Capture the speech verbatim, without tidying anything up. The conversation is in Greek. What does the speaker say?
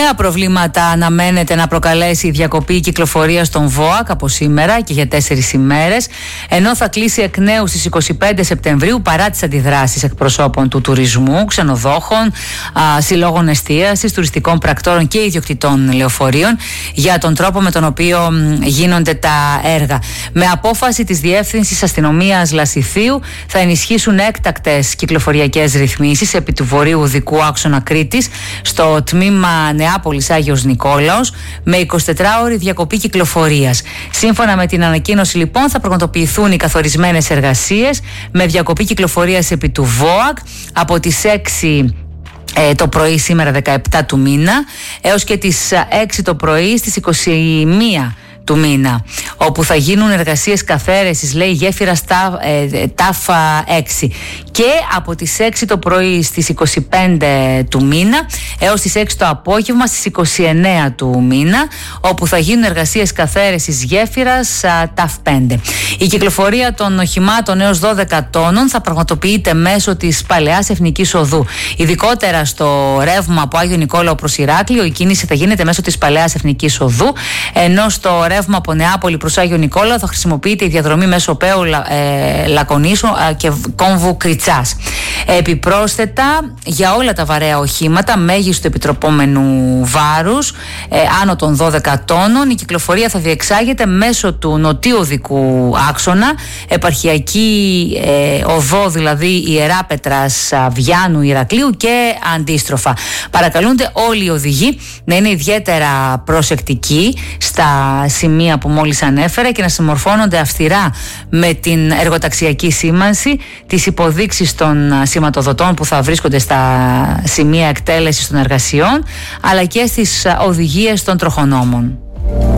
Νέα προβλήματα αναμένεται να προκαλέσει η διακοπή κυκλοφορίας στον ΒΟΑΚ από σήμερα και για τέσσερις ημέρες, ενώ θα κλείσει εκ νέου στις είκοσι πέντε Σεπτεμβρίου παρά τις αντιδράσεις εκπροσώπων του τουρισμού, ξενοδόχων, α, συλλόγων εστίασης, τουριστικών πρακτόρων και ιδιοκτητών λεωφορείων για τον τρόπο με τον οποίο γίνονται τα έργα. Με απόφαση της Διεύθυνσης Αστυνομίας Λασιθίου θα ενισχύσουν έκτακτες κυκλοφοριακές ρυθμίσεις επί του βορείου οδικού άξονα Κρήτης στο τμήμα Νεάπολης Άγιος Νικόλαος με εικοσιτετράωρη διακοπή κυκλοφορίας. Σύμφωνα με την ανακοίνωση, λοιπόν, θα πραγματοποιηθούν οι καθορισμένες εργασίες με διακοπή κυκλοφορίας επί του ΒΟΑΚ από τις έξι ε, το πρωί σήμερα δεκαεπτά του μήνα έως και τις έξι το πρωί στις είκοσι μία του μήνα, όπου θα γίνουν εργασίες καθαίρεσης, λέει, γέφυρας τα, ε, ΤΑΦΑ έξι, και από τις έξι το πρωί στις είκοσι πέντε του μήνα έως τις έξι το απόγευμα στις είκοσι εννέα του μήνα, όπου θα γίνουν εργασίες καθαίρεσης γέφυρας α, ΤΑΦ πέντε. Η κυκλοφορία των οχημάτων έως δώδεκα τόνων θα πραγματοποιείται μέσω της Παλαιάς Εθνικής Οδού. Ειδικότερα στο ρεύμα από Άγιο Νικόλαο προς Ηράκλειο η κίνηση θα γίνεται μέσω της Παλαιάς Εθνικής Οδού, ενώ στο ρεύμα από Νεάπολη προς Άγιο Νικόλαο θα χρησιμοποιείται η διαδρομή μέσω Πέου ε, Λακωνήσου ε, και κόμβου Κριτσάς. Επιπρόσθετα, για όλα τα βαρέα οχήματα μέγιστο επιτροπόμενου βάρους ε, άνω των δώδεκα τόνων, η κυκλοφορία θα διεξάγεται μέσω του νοτίου οδικού άξονα, επαρχιακή ε, οδό, δηλαδή Ιεράπετρας Βιάννου Ηρακλείου και αντίστροφα. Παρακαλούνται όλοι οι οδηγοί να είναι ιδιαίτερα προσεκτικοί στα σημεία που μόλις ανέφερα και να συμμορφώνονται αυστηρά με την εργοταξιακή σήμανση, τις υποδείξεις των σηματοδοτών που θα βρίσκονται στα σημεία εκτέλεσης των εργασιών, αλλά και στις οδηγίες των τροχονόμων.